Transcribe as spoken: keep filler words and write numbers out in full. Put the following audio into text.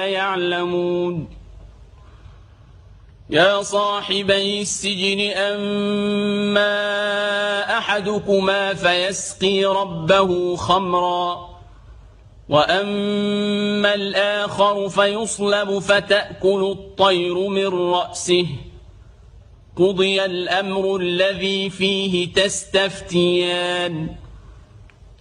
يعلمون يا صاحبي السجن أما أحدكما فيسقي ربه خمرا وأما الآخر فيصلب فتأكل الطير من رأسه قضي الأمر الذي فيه تستفتيان